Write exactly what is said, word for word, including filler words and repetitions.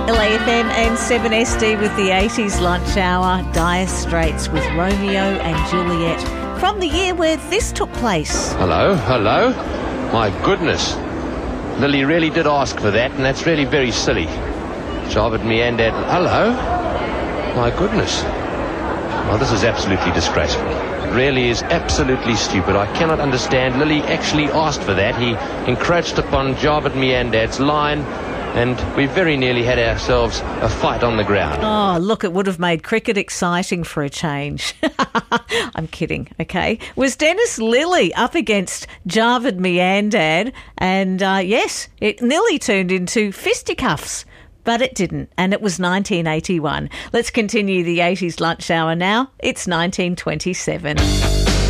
L A F M and seven S D with the eighties lunch hour. Dire Straits with Romeo and Juliet from the year where this took place. Hello, hello. My goodness. Lily really did ask for that, and that's really very silly. Jarvid Meandad. Hello. My goodness. Well, this is absolutely disgraceful. It really is absolutely stupid. I cannot understand. Lily actually asked for that. He encroached upon Jarvid Meandad's line, and we very nearly had ourselves a fight on the ground. Oh, look, it would have made cricket exciting for a change. I'm kidding, okay? Was Dennis Lillee up against Jarvid Meandad, and uh, yes, it nearly turned into fisticuffs. But it didn't, and it was nineteen eighty-one. Let's continue the eighties lunch hour now. It's nineteen twenty-seven.